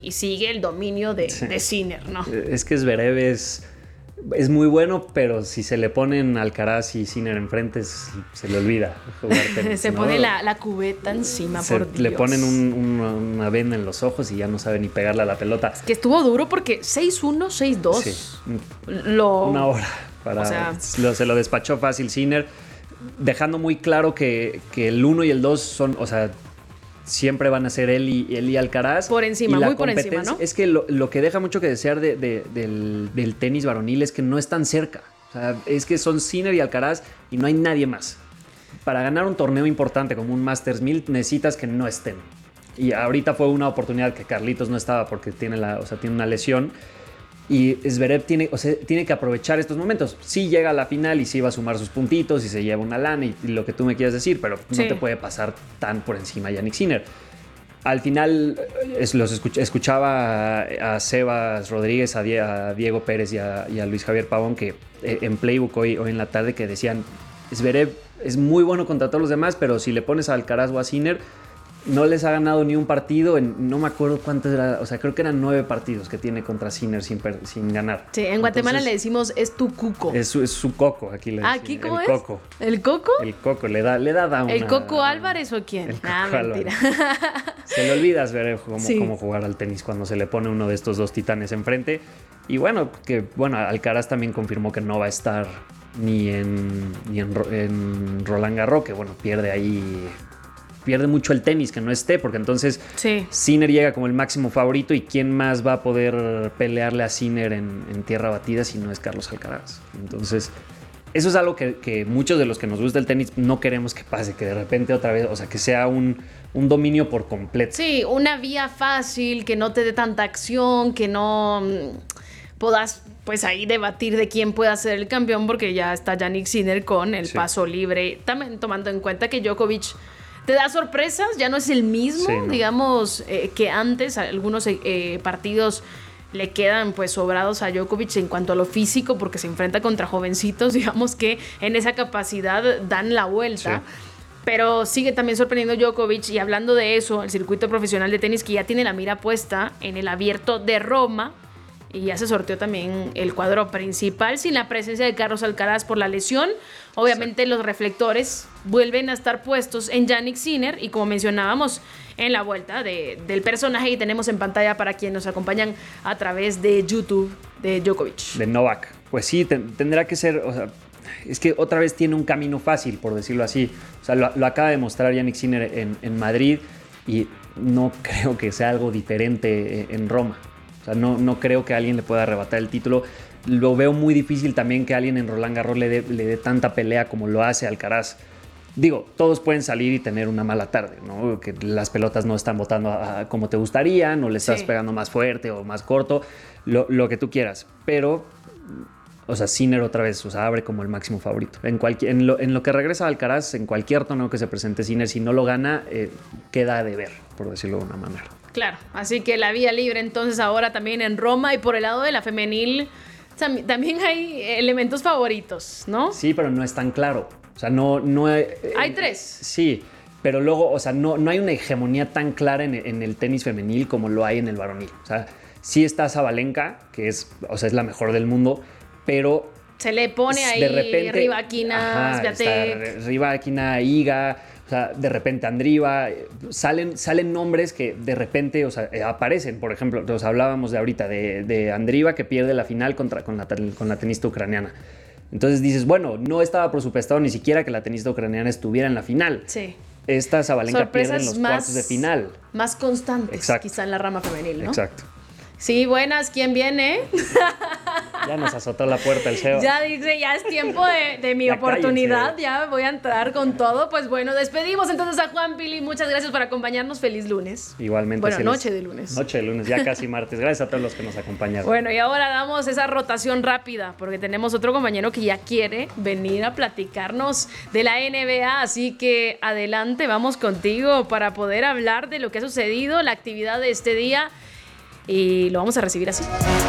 y sigue el dominio de Sinner, ¿no? Es que Zverev es muy bueno, pero si se le ponen Alcaraz y Sinner enfrente, se le olvida jugar tenis. Se pone la cubeta encima, por Dios. Le ponen una venda en los ojos y ya no sabe ni pegarle a la pelota. Es que estuvo duro porque 6-1, 6-2. Sí. Una hora. Se lo despachó fácil Sinner, dejando muy claro que el 1 y el 2 son, o sea, siempre van a ser él y Alcaraz. Por encima, muy por encima, ¿no? Es que lo que deja mucho que desear del tenis varonil es que no están cerca. O sea, es que son Sinner y Alcaraz y no hay nadie más. Para ganar un torneo importante como un Masters 1000 necesitas que no estén. Y ahorita fue una oportunidad que Carlitos no estaba porque tiene una lesión. Y Zverev tiene que aprovechar estos momentos. Sí llega a la final y sí va a sumar sus puntitos y se lleva una lana y lo que tú me quieras decir, pero no te puede pasar tan por encima Jannik Sinner. Al final escuchaba a Sebas Rodríguez, a Diego Pérez y a Luis Javier Pavón que en Playbook hoy en la tarde que decían Zverev es muy bueno contra todos los demás, pero si le pones a Alcaraz o a Sinner no les ha ganado ni un partido no me acuerdo cuántos era, o sea, creo que eran 9 partidos que tiene contra Sinner sin ganar. Sí, en Guatemala le decimos es tu cuco. Es su coco, aquí le decimos. ¿Aquí cómo el es? Coco. ¿El coco? El coco, le da una... ¿El Coco Álvarez o quién? Mentira. Se le olvida ver cómo jugar al tenis cuando se le pone uno de estos dos titanes enfrente. Y bueno, Alcaraz también confirmó que no va a estar ni en Roland Garros, que bueno, pierde mucho el tenis que no esté, porque entonces Sinner llega como el máximo favorito y ¿quién más va a poder pelearle a Sinner en tierra batida si no es Carlos Alcaraz? Entonces, eso es algo que muchos de los que nos gusta el tenis no queremos que pase, que de repente otra vez, o sea, que sea un dominio por completo. Sí, una vía fácil, que no te dé tanta acción, que no puedas pues ahí debatir de quién pueda ser el campeón, porque ya está Jannik Sinner con el paso libre, también tomando en cuenta que Djokovic te da sorpresas, ya no es el mismo, digamos, que antes. Algunos partidos le quedan pues sobrados a Djokovic en cuanto a lo físico, porque se enfrenta contra jovencitos, digamos, que en esa capacidad dan la vuelta. Sí. Pero sigue también sorprendiendo Djokovic, y hablando de eso, el circuito profesional de tenis que ya tiene la mira puesta en el Abierto de Roma, y ya se sorteó también el cuadro principal sin la presencia de Carlos Alcaraz por la lesión. Obviamente los reflectores vuelven a estar puestos en Jannik Sinner, y como mencionábamos en la vuelta del personaje que tenemos en pantalla para quienes nos acompañan a través de YouTube, de Djokovic. De Novak. Pues sí, tendrá que ser, o sea, es que otra vez tiene un camino fácil, por decirlo así. O sea, lo acaba de mostrar Jannik Sinner en Madrid, y no creo que sea algo diferente en Roma. O sea, no creo que alguien le pueda arrebatar el título. Lo veo muy difícil también que alguien en Roland Garros le dé tanta pelea como lo hace Alcaraz. Digo, todos pueden salir y tener una mala tarde, ¿no? Que las pelotas no están botando como te gustaría, no le estás pegando más fuerte o más corto, lo que tú quieras. Pero, o sea, Sinner otra vez, o sea, abre como el máximo favorito. En lo que regresa Alcaraz, en cualquier torneo que se presente Sinner, si no lo gana, queda a deber, por decirlo de una manera. Claro, así que la vía libre entonces ahora también en Roma. Y por el lado de la femenil también hay elementos favoritos, ¿no? Sí, pero no es tan claro. O sea, no hay 3. Sí, pero luego, o sea, no hay una hegemonía tan clara en el tenis femenil como lo hay en el varonil. O sea, sí está Sabalenka, que es la mejor del mundo, pero se le pone ahí de repente Rybakina, Rybakina, Iga. O sea, de repente Andriva, salen nombres que de repente, o sea, aparecen. Por ejemplo, nos hablábamos de ahorita de Andriva, que pierde la final con la tenista ucraniana. Entonces dices, bueno, no estaba presupuestado ni siquiera que la tenista ucraniana estuviera en la final. Sí. Esta Sabalenka pierde en los cuartos de final. Más constantes, quizá en la rama femenil, ¿no? Exacto. Sí, buenas, ¿quién viene? Ya nos azotó la puerta el CEO. Ya dice, ya es tiempo de mi oportunidad, ya voy a entrar con todo. Pues bueno, despedimos entonces a Juan Pili. Muchas gracias por acompañarnos. Feliz lunes. Igualmente. Bueno, noche de lunes. Noche de lunes, ya casi martes. Gracias a todos los que nos acompañaron. Bueno, y ahora damos esa rotación rápida, porque tenemos otro compañero que ya quiere venir a platicarnos de la NBA. Así que adelante, vamos contigo para poder hablar de lo que ha sucedido, la actividad de este día. Y lo vamos a recibir así.